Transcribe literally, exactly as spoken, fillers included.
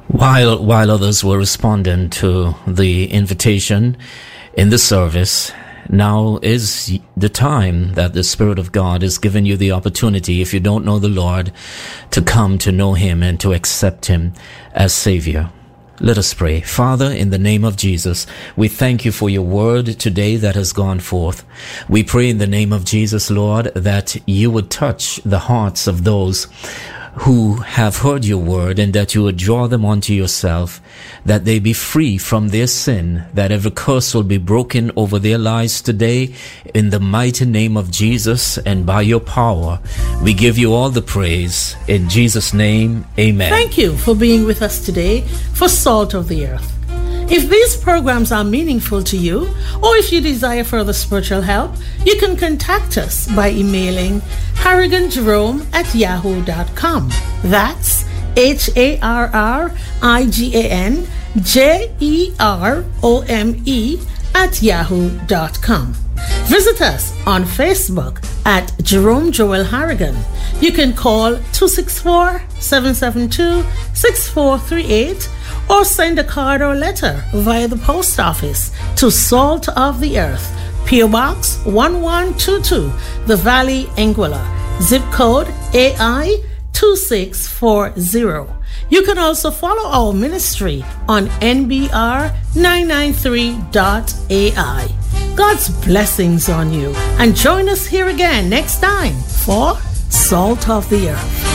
While while others were responding to the invitation in the service, now is the time that the Spirit of God is giving you the opportunity, if you don't know the Lord, to come to know Him and to accept Him as Savior. Let us pray. Father, in the name of Jesus, we thank you for your word today that has gone forth. We pray in the name of Jesus, Lord, that you would touch the hearts of those who have heard your word, and that you would draw them unto yourself, that they be free from their sin, that every curse will be broken over their lives today, in the mighty name of Jesus, and by your power. We give you all the praise. In Jesus' name, amen. Thank you for being with us today for Salt of the Earth. If these programs are meaningful to you, or if you desire further spiritual help, you can contact us by emailing harrigan jerome at yahoo dot com. That's H A R R I G A N J E R O M E at yahoo dot com. Visit us on Facebook at Jerome Joel Harrigan. You can call two six four, seven seven two, six four three eight or send a card or letter via the post office to Salt of the Earth, P O Box one one two two, The Valley, Anguilla, zip code A I two six four zero. You can also follow our ministry on N B R nine nine three dot A I. God's blessings on you, and join us here again next time for Salt of the Earth.